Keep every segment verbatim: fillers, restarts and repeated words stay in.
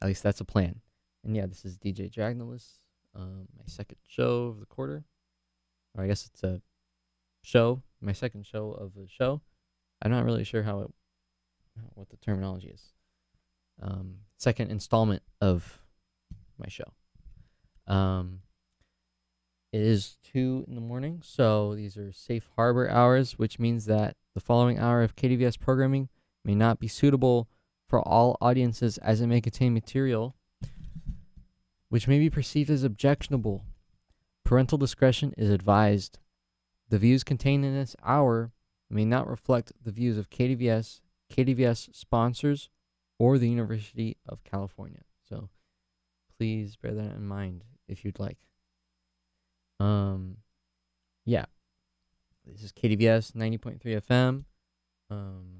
At least that's a plan. And yeah, this is D J Dragnolis, um, my second show of the quarter. Or I guess it's a show, my second show of the show. I'm not really sure how it, what the terminology is. Um, second installment of my show. Um, it is two in the morning, so these are safe harbor hours, which means that the following hour of K D V S programming may not be suitable for all audiences as it may contain material which may be perceived as objectionable. Parental discretion is advised. The views contained in this hour may not reflect the views of K D V S, K D V S sponsors, or the University of California. So please bear that in mind if you'd like. Um, yeah, this is K D V S ninety point three F M. Um,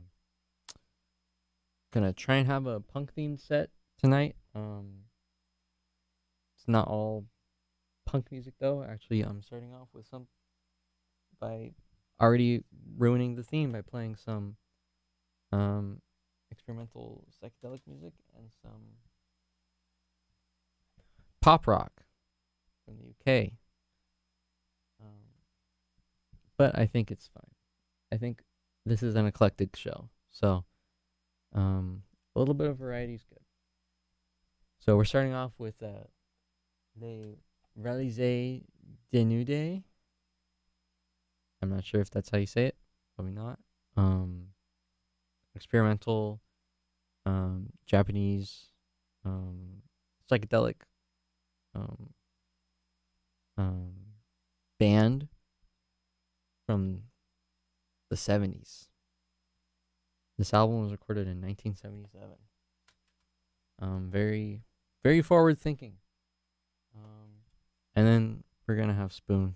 gonna try and have a punk themed set tonight. Um, it's not all punk music though. Actually, I'm starting off with some by already ruining the theme by playing some um experimental psychedelic music and some pop rock from the U K. Um, but I think it's fine. I think this is an eclectic show, so um, a little bit of variety is good. So we're starting off with uh, Les Réalisés Dénudés. I'm not sure if that's how you say it. Probably not. Um, experimental, um, Japanese, um, psychedelic, um, um, band from the seventies. This album was recorded in nineteen seventy-seven. Um, very, very forward thinking. Um, and then we're gonna have Spoon,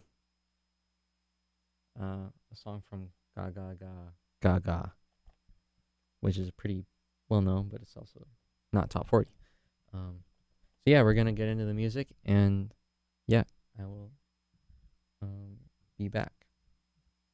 uh, a song from Gaga Gaga Gaga, which is pretty well known, but it's also not top forty. Um, so yeah, we're gonna get into the music, and yeah, I will um, be back.